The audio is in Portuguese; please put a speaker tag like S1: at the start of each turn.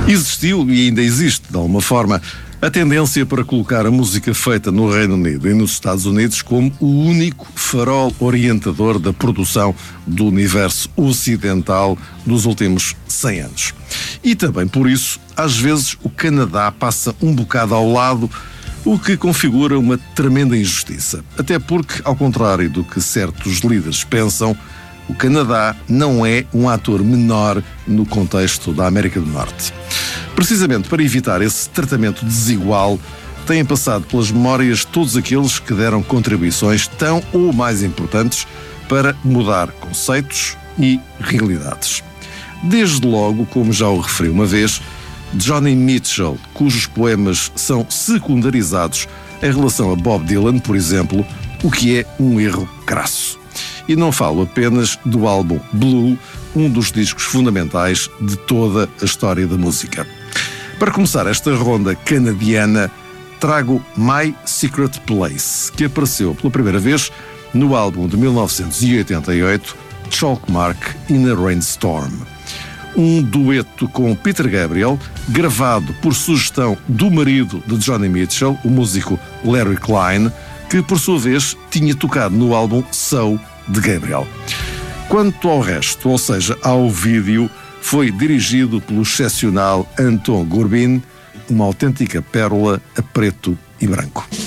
S1: Existiu e ainda existe, de alguma forma, a tendência para colocar a música feita no Reino Unido e nos Estados Unidos como o único farol orientador da produção do universo ocidental dos últimos 100 anos. E também por isso, às vezes, o Canadá passa um bocado ao lado, o que configura uma tremenda injustiça. Até porque, ao contrário do que certos líderes pensam, o Canadá não é um ator menor no contexto da América do Norte. Precisamente para evitar esse tratamento desigual, têm passado pelas memórias todos aqueles que deram contribuições tão ou mais importantes para mudar conceitos e realidades. Desde logo, como já o referi uma vez, Joni Mitchell, cujos poemas são secundarizados em relação a Bob Dylan, por exemplo, o que é um erro crasso. E não falo apenas do álbum Blue, um dos discos fundamentais de toda a história da música. Para começar esta ronda canadiana, trago My Secret Place, que apareceu pela primeira vez no álbum de 1988, Chalkmark in a Rainstorm. Um dueto com Peter Gabriel, gravado por sugestão do marido de Joni Mitchell, o músico Larry Klein, que por sua vez tinha tocado no álbum So, de Gabriel. Quanto ao resto, ou seja, ao vídeo, foi dirigido pelo excepcional Anton Gurbin, uma autêntica pérola a preto e branco.